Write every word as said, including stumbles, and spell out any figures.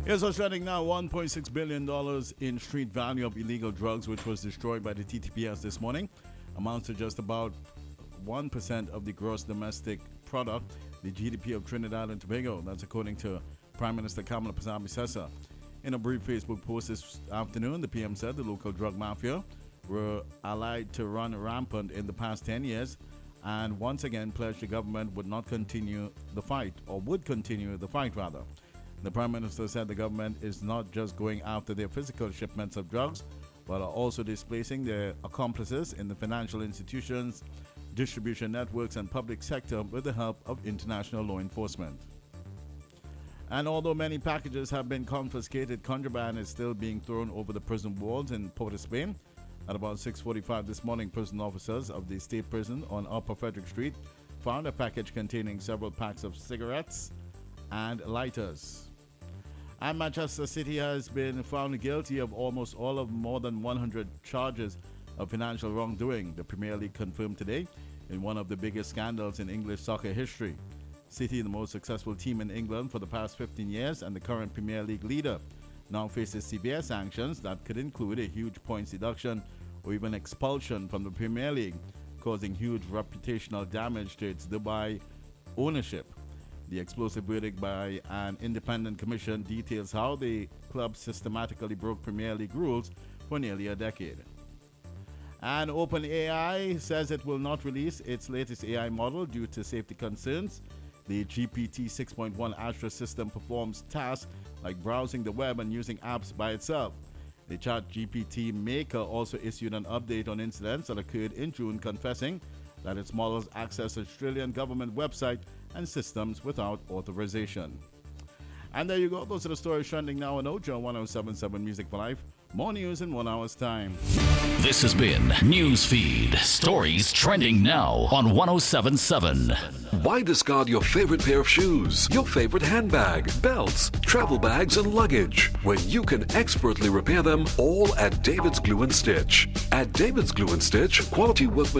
Here's what's trending now. one point six billion dollars in street value of illegal drugs, which was destroyed by the T T P S this morning, amounts to just about one percent of the gross domestic product, the G D P of Trinidad and Tobago. That's according to Prime Minister Kamala Pasabi-Sessa. In a brief Facebook post this afternoon, the P M said the local drug mafia were allied to run rampant in the past ten years and once again pledged the government would not continue the fight, or would continue the fight rather. The Prime Minister said the government is not just going after their physical shipments of drugs, but are also displacing their accomplices in the financial institutions, distribution networks, and public sector with the help of international law enforcement. And although many packages have been confiscated, contraband is still being thrown over the prison walls in Port of Spain. At about six forty-five this morning, prison officers of the state prison on Upper Frederick Street found a package containing several packs of cigarettes and lighters. And Manchester City has been found guilty of almost all of more than one hundred charges of financial wrongdoing, the Premier League confirmed today in one of the biggest scandals in English soccer history. City, the most successful team in England for the past fifteen years and the current Premier League leader, now faces severe sanctions that could include a huge points deduction or even expulsion from the Premier League, causing huge reputational damage to its Dubai ownership. The explosive verdict by an independent commission details how the club systematically broke Premier League rules for nearly a decade. And OpenAI says it will not release its latest A I model due to safety concerns. The G P T six point one Astra system performs tasks like browsing the web and using apps by itself. The ChatGPT maker also issued an update on incidents that occurred in June, confessing that its models access Australian government website and systems without authorization. And there you go. Those are the stories trending now on Ojo one oh seven point seven Music for Life. More news in one hour's time. This has been Newsfeed. Stories trending now on one oh seven point seven. Why discard your favorite pair of shoes, your favorite handbag, belts, travel bags, and luggage when you can expertly repair them all at David's Glue and Stitch? At David's Glue and Stitch, quality workmanship